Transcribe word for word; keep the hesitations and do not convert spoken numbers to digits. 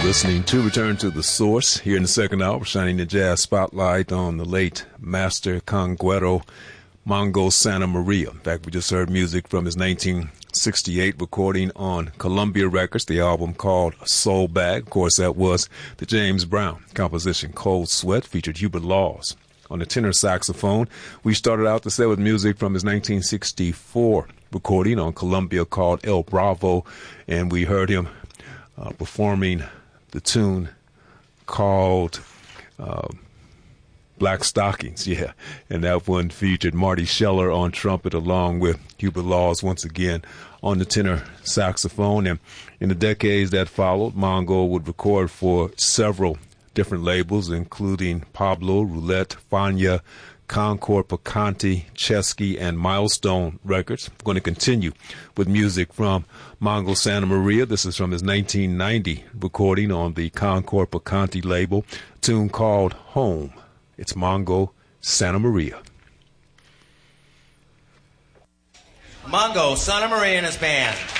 Listening to Return to the Source here in the second hour, shining the jazz spotlight on the late master conguero Mongo Santa Maria. In fact, we just heard music from his nineteen sixty-eight recording on Columbia Records, the album called Soul Bag. Of course, that was the James Brown composition Cold Sweat, featured Hubert Laws on the tenor saxophone. We started out the set with music from his nineteen sixty-four recording on Columbia called El Bravo, and we heard him uh, performing the tune called uh, Black Stockings, yeah. And that one featured Marty Scheller on trumpet along with Hubert Laws once again on the tenor saxophone. And in the decades that followed, Mongo would record for several different labels, including Pablo, Roulette, Fania, Concord, Picante, Chesky, and Milestone Records. I'm going to continue with music from Mongo Santa Maria. This is from his nineteen ninety recording on the Concord Picante label, a tune called Home. It's Mongo Santa Maria. Mongo Santa Maria and his band.